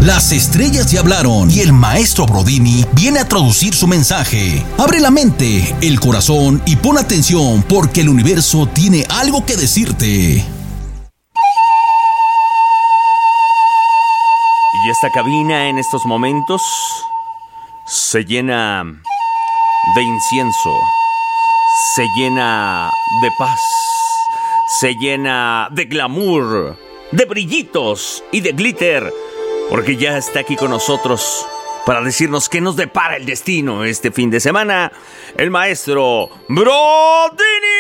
Las estrellas ya hablaron y el maestro Brodini viene a traducir su mensaje. Abre la mente, el corazón y pon atención porque el universo tiene algo que decirte. Y esta cabina en estos momentos se llena de incienso, se llena de paz, se llena de glamour, de brillitos y de glitter, porque ya está aquí con nosotros para decirnos qué nos depara el destino este fin de semana, el maestro Brodini.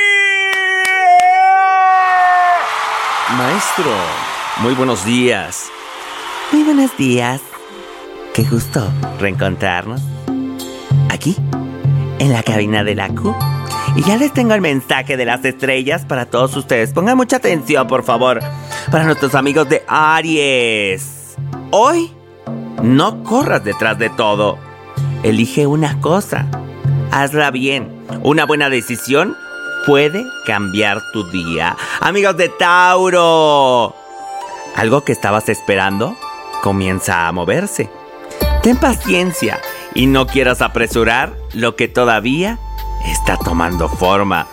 Maestro, muy buenos días. Muy buenos días. Qué gusto reencontrarnos aquí, en la cabina de la Q. Y ya les tengo el mensaje de las estrellas para todos ustedes. Pongan mucha atención, por favor, para nuestros amigos de Aries. Hoy, no corras detrás de todo. Elige una cosa. Hazla bien. Una buena decisión puede cambiar tu día. Amigos de Tauro, algo que estabas esperando comienza a moverse. Ten paciencia y no quieras apresurar lo que todavía está tomando forma.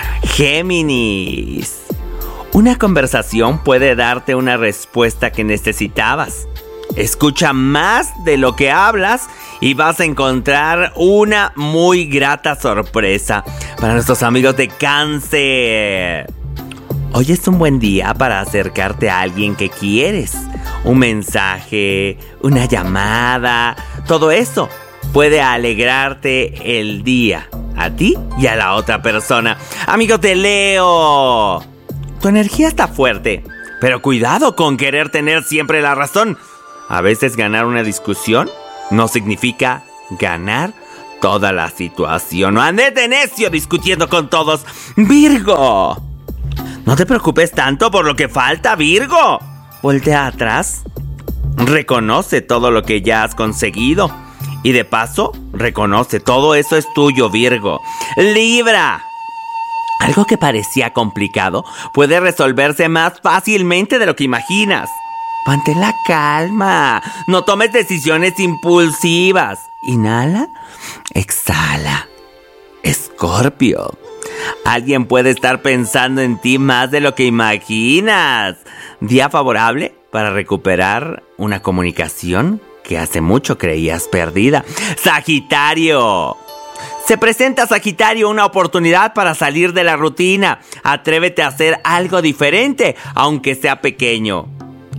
Géminis, una conversación puede darte una respuesta que necesitabas. Escucha más de lo que hablas y vas a encontrar una muy grata sorpresa. Para nuestros amigos de Cáncer, hoy es un buen día para acercarte a alguien que quieres. Un mensaje, una llamada, todo eso puede alegrarte el día, a ti y a la otra persona. Amigos de Leo, tu energía está fuerte, pero cuidado con querer tener siempre la razón. A veces ganar una discusión no significa ganar toda la situación. No andes de necio discutiendo con todos. Virgo, no te preocupes tanto por lo que falta, Virgo. Voltea atrás, reconoce todo lo que ya has conseguido y de paso, reconoce todo eso es tuyo, Virgo. Libra, algo que parecía complicado puede resolverse más fácilmente de lo que imaginas. Mantén la calma, no tomes decisiones impulsivas. Inhala, exhala. Escorpio, alguien puede estar pensando en ti más de lo que imaginas. Día favorable para recuperar una comunicación que hace mucho creías perdida. Sagitario, se presenta, Sagitario, una oportunidad para salir de la rutina. Atrévete a hacer algo diferente, aunque sea pequeño.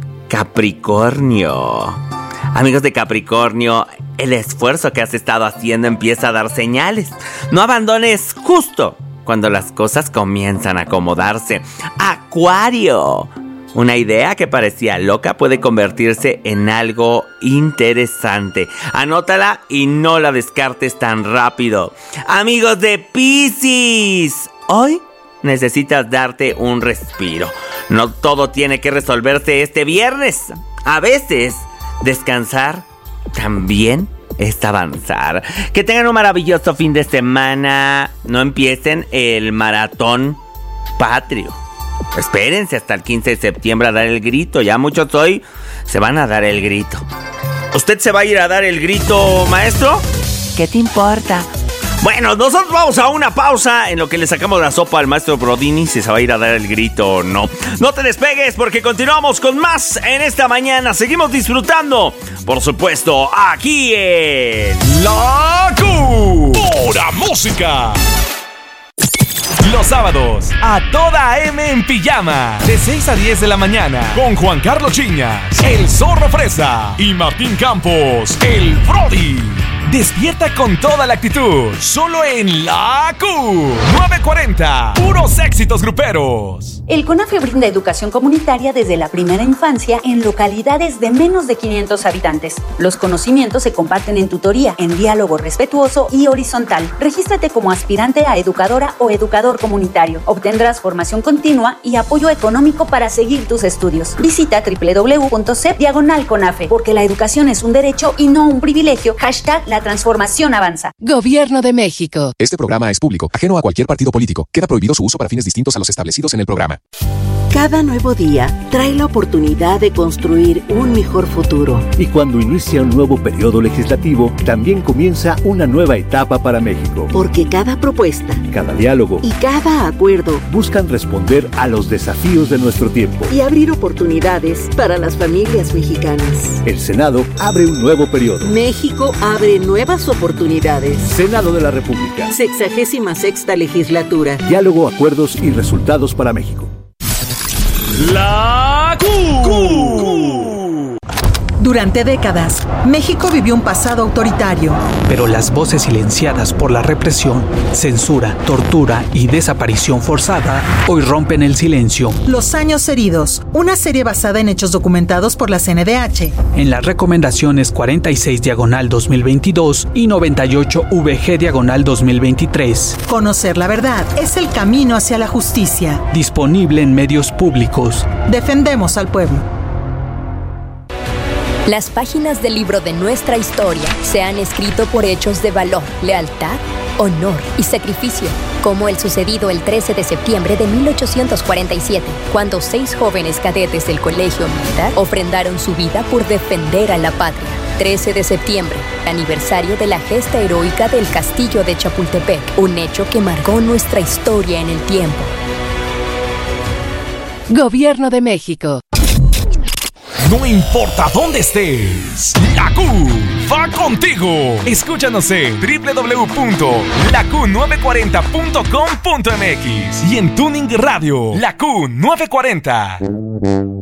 Capricornio, amigos de Capricornio, el esfuerzo que has estado haciendo empieza a dar señales. No abandones justo cuando las cosas comienzan a acomodarse. Acuario, una idea que parecía loca puede convertirse en algo interesante. Anótala y no la descartes tan rápido. Amigos de Piscis, hoy necesitas darte un respiro. No todo tiene que resolverse este viernes. A veces, descansar también es avanzar. Que tengan un maravilloso fin de semana. No empiecen el maratón patrio. Espérense hasta el 15 de septiembre a dar el grito. Ya muchos hoy se van a dar el grito. ¿Usted se va a ir a dar el grito, maestro? ¿Qué te importa? Bueno, nosotros vamos a una pausa en lo que le sacamos la sopa al maestro Brodini, si se va a ir a dar el grito o no. No te despegues porque continuamos con más en esta mañana. Seguimos disfrutando, por supuesto, aquí en La Q. Pura música. Los sábados, a toda M en pijama, de 6 a 10 de la mañana, con Juan Carlos Chiñas, el Zorro Fresa y Martín Campos, el Brody. Despierta con toda la actitud, solo en La Q. 940, puros éxitos gruperos. El CONAFE brinda educación comunitaria desde la primera infancia en localidades de menos de 500 habitantes. Los conocimientos se comparten en tutoría, en diálogo respetuoso y horizontal. Regístrate como aspirante a educadora o educador comunitario. Obtendrás formación continua y apoyo económico para seguir tus estudios. Visita www.cep/CONAFE, porque la educación es un derecho y no un privilegio. #La transformación avanza. Gobierno de México. Este programa es público, ajeno a cualquier partido político. Queda prohibido su uso para fines distintos a los establecidos en el programa. Cada nuevo día trae la oportunidad de construir un mejor futuro. Y cuando inicia un nuevo periodo legislativo, también comienza una nueva etapa para México. Porque cada propuesta, cada diálogo y cada acuerdo buscan responder a los desafíos de nuestro tiempo y abrir oportunidades para las familias mexicanas. El Senado abre un nuevo periodo. México abre nuevas oportunidades. Senado de la República. 66ª legislatura. Diálogo, acuerdos y resultados para México. La Q. Durante décadas, México vivió un pasado autoritario. Pero las voces silenciadas por la represión, censura, tortura y desaparición forzada hoy rompen el silencio. Los años heridos, una serie basada en hechos documentados por la CNDH. En las recomendaciones 46/2022 y 98/VG/2023. Conocer la verdad es el camino hacia la justicia. Disponible en medios públicos. Defendemos al pueblo. Las páginas del libro de nuestra historia se han escrito por hechos de valor, lealtad, honor y sacrificio, como el sucedido el 13 de septiembre de 1847, cuando 6 jóvenes cadetes del Colegio Militar ofrendaron su vida por defender a la patria. 13 de septiembre, aniversario de la gesta heroica del Castillo de Chapultepec, un hecho que marcó nuestra historia en el tiempo. Gobierno de México. No importa dónde estés, la Q va contigo. Escúchanos en www.laq940.com.mx y en Tuning Radio, la Q940.